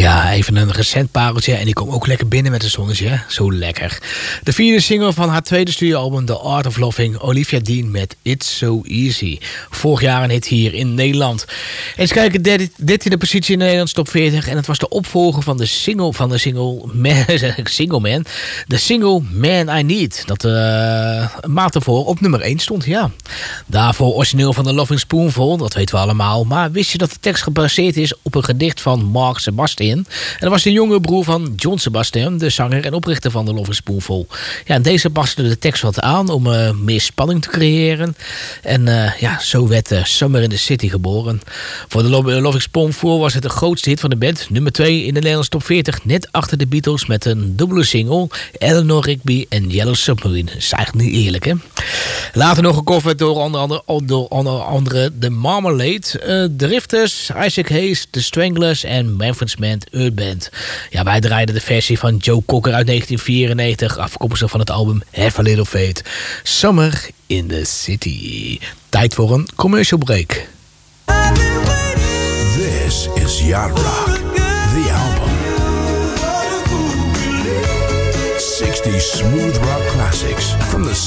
Ja, even een recent pareltje en die komt ook lekker binnen met een zonnetje. Zo lekker. De vierde single van haar tweede studioalbum The Art of Loving, Olivia Dean met It's So Easy. Vorig jaar een hit hier in Nederland. Eens kijken, 13e positie in de Nederlandse top 40. En het was de opvolger van de single Man I Need. Dat een maand ervoor op nummer 1 stond, ja. Daarvoor origineel van de Loving Spoonful, dat weten we allemaal. Maar wist je dat de tekst gebaseerd is op een gedicht van Mark Sebastian? En dat was de jongere broer van John Sebastian, de zanger en oprichter van de Loving Spoonful. Ja, en deze paste de tekst wat aan om meer spanning te creëren. En zo werd Summer in the City geboren. Voor de Loving Spoonful was het de grootste hit van de band. Nummer 2 in de Nederlandse top 40, net achter de Beatles met een dubbele single. Eleanor Rigby en Yellow Submarine. Dat is eigenlijk niet eerlijk, hè? Later nog gecoverd door onder andere The Marmalade, The Rifters, Isaac Hayes, The Stranglers en Manfred's Earth Band. Ja, wij draaiden de versie van Joe Cocker uit 1994, afkomstig van het album Have a Little Faith. Summer in the City. Tijd voor een commercial break. This is Yacht Rock, the album. 60 smooth rock classics from the